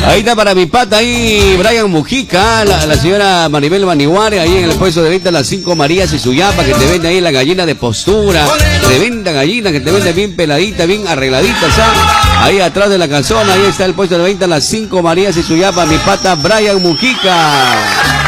Ahí está para mi pata, ahí Brian Mujica, la señora Maribel Maniguare, ahí en el puesto de venta Las 5 Marías y Suyapa, que te vende ahí la gallina de postura, tremenda gallina que te vende bien peladita, bien arregladita, ¿sabes? Ahí atrás de la calzona, ahí está el puesto de venta Las 5 Marías y Suyapa, mi pata Brian Mujica.